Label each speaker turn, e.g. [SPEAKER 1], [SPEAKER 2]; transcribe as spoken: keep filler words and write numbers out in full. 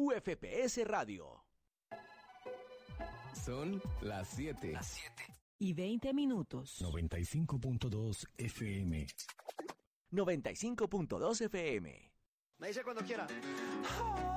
[SPEAKER 1] U F P S Radio.
[SPEAKER 2] Son las siete.
[SPEAKER 3] Las siete.
[SPEAKER 4] Y veinte minutos.
[SPEAKER 2] noventa y cinco punto dos F M.
[SPEAKER 1] noventa y cinco punto dos F M.
[SPEAKER 3] Me dice cuando quiera.